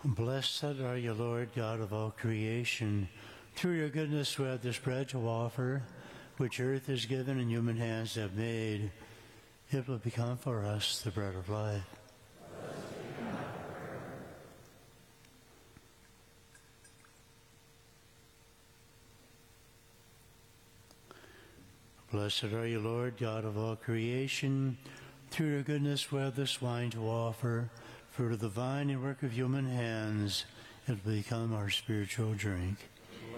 Blessed are you, Lord God of all creation. Through your goodness we have this bread to offer, which earth has given and human hands have made. It will become for us the bread of life. Blessed are you, Lord God of all creation. Through your goodness we have this wine to offer, fruit of the vine and work of human hands. It will become our spiritual drink.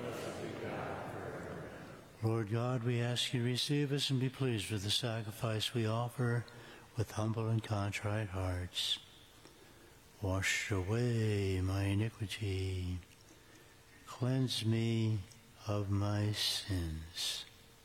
Lord God, we ask you to receive us and be pleased with the sacrifice we offer with humble and contrite hearts. Wash away my iniquity. Cleanse me of my sins.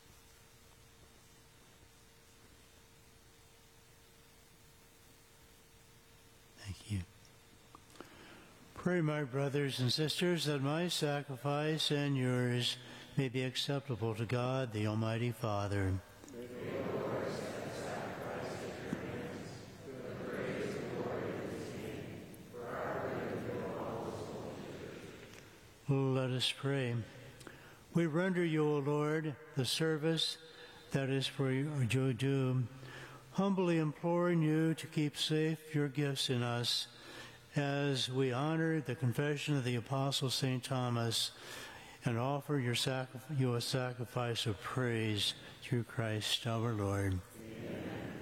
Thank you. Pray, my brothers and sisters, that my sacrifice and yours may be acceptable to God, the Almighty Father. May the Lord accept the sacrifice of your hands, for the praise and glory of his name, for our good and good of all his holy church. Let us pray. We render you, O Lord, the service that is for your due, humbly imploring you to keep safe your gifts in us, as we honor the confession of the Apostle St. Thomas and offer you a sacrifice of praise through Christ our Lord.